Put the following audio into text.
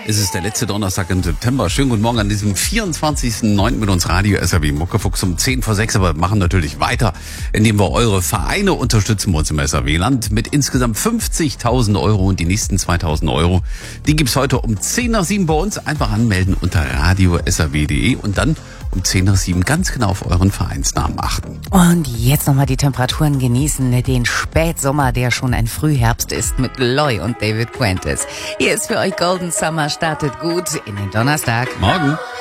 Es ist der letzte Donnerstag im September. Schönen guten Morgen an diesem 24.09. mit uns Radio SRW Muckefuchs um 10 vor 6. Aber wir machen natürlich weiter, indem wir eure Vereine unterstützen bei uns im SRW-Land mit insgesamt 50.000 Euro und die nächsten 2.000 Euro. Die gibt's heute um 10 nach 7 bei uns. Einfach anmelden unter radio.srw.de und dann um 10 nach 7 ganz genau auf euren Vereinsnamen achten. Und jetzt nochmal die Temperaturen genießen, den Spätsommer, der schon ein Frühherbst ist, mit Loy und David Fuentes. Hier ist für euch Golden Summer, startet gut in den Donnerstag. Morgen.